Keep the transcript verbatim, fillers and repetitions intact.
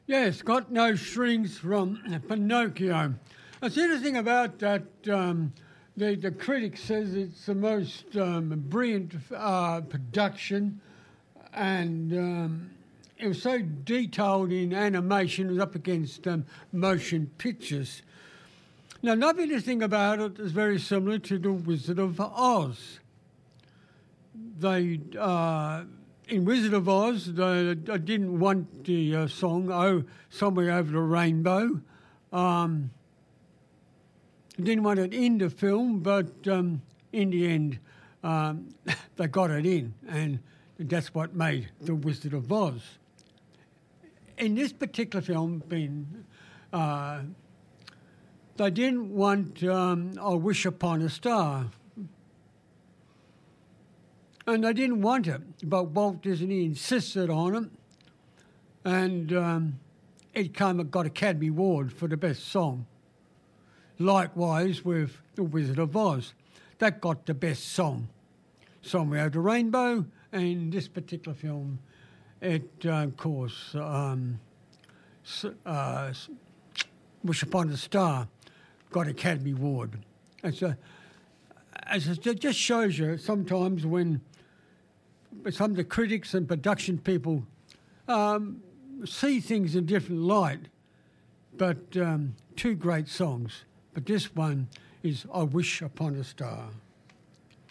Yes, Got No Strings from Pinocchio. It's interesting about that. Um, the, the critic says it's the most um, brilliant uh, production, and um, it was so detailed in animation. It was up against um, motion pictures. Now, another interesting about it is very similar to The Wizard of Oz. They... Uh, In Wizard of Oz, they, they didn't want the uh, song "Oh, Somewhere Over the Rainbow." Um, didn't want it in the film, but um, in the end, um, they got it in, and that's what made The Wizard of Oz. In this particular film, being, uh, they didn't want um, "I Wish Upon a Star." And they didn't want it, but Walt Disney insisted on it, and um, it came and got Academy Award for the best song. Likewise with The Wizard of Oz, that got the best song, "Somewhere Over the Rainbow," and in this particular film, it, uh, of course, um, uh, "Wish Upon a Star" got Academy Award. And so, as it just shows you sometimes when some of the critics and production people um, see things in different light, but um, two great songs. But this one is "I Wish Upon a Star."